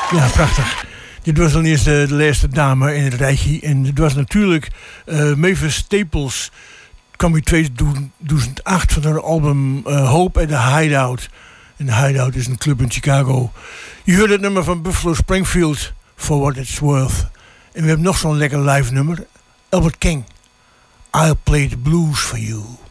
Ja, prachtig. Dit was dan eerst de laatste dame in het rijtje. En het was natuurlijk Mavis Staples. Kwam in 2008 van haar album Hope at the Hideout. En de Hideout is een club in Chicago. Je hoort het nummer van Buffalo Springfield, For What It's Worth. En we hebben nog zo'n lekker live nummer. Albert King, I'll Play the Blues for You.